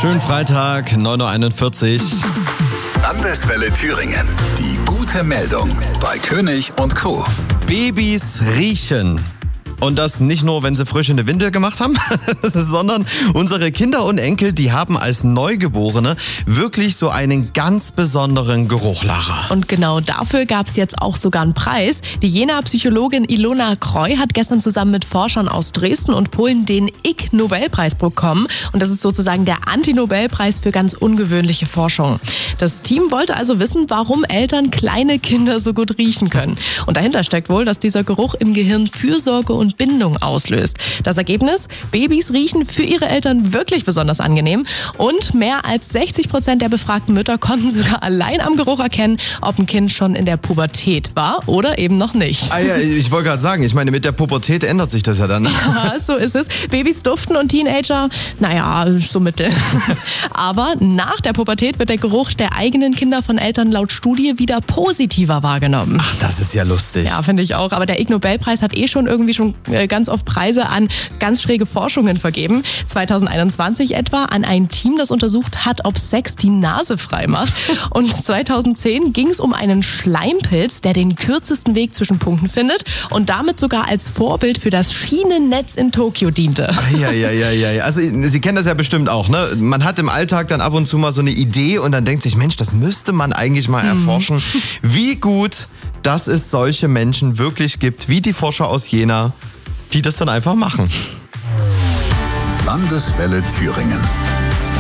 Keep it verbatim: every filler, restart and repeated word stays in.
Schönen Freitag, neun Uhr einundvierzig. Landeswelle Thüringen. Die gute Meldung bei König und Co. Babys riechen. Und das nicht nur, wenn sie frisch in die Windel gemacht haben, sondern unsere Kinder und Enkel, die haben als Neugeborene wirklich so einen ganz besonderen Geruch, Lara. Und genau dafür gab es jetzt auch sogar einen Preis. Die Jenaer Psychologin Ilona Kreu hat gestern zusammen mit Forschern aus Dresden und Polen den Ig Nobelpreis bekommen. Und das ist sozusagen der Anti-Nobelpreis für ganz ungewöhnliche Forschung. Das Team wollte also wissen, warum Eltern kleine Kinder so gut riechen können. Und dahinter steckt wohl, dass dieser Geruch im Gehirn Fürsorge und Bindung auslöst. Das Ergebnis? Babys riechen für ihre Eltern wirklich besonders angenehm. Und mehr als sechzig Prozent der befragten Mütter konnten sogar allein am Geruch erkennen, ob ein Kind schon in der Pubertät war oder eben noch nicht. Ah ja, ich wollte gerade sagen, ich meine, mit der Pubertät ändert sich das ja dann. Ja, so ist es. Babys duften und Teenager, naja, so mittel. Aber nach der Pubertät wird der Geruch der eigenen Kinder von Eltern laut Studie wieder positiver wahrgenommen. Ach, das ist ja lustig. Ja, finde ich auch. Aber der Ig Nobelpreis hat eh schon irgendwie schon ganz oft Preise an ganz schräge Forschungen vergeben. zwanzig einundzwanzig etwa an ein Team, das untersucht hat, ob Sex die Nase frei macht. Und zweitausendzehn ging es um einen Schleimpilz, der den kürzesten Weg zwischen Punkten findet und damit sogar als Vorbild für das Schienennetz in Tokio diente. Ja, ja, ja, ja. Also Sie kennen das ja bestimmt auch, ne? Man hat im Alltag dann ab und zu mal so eine Idee und dann denkt sich, Mensch, das müsste man eigentlich mal erforschen. Mhm. Wie gut, dass es solche Menschen wirklich gibt, wie die Forscher aus Jena, die das dann einfach machen. Landeswelle Thüringen.